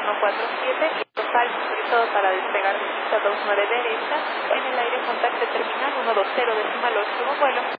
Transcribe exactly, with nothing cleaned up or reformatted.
uno cuatro siete y total todo para despegar de pista dos nueve derecha, en el aire contacto terminal uno dos cero decimal ocho vuelo.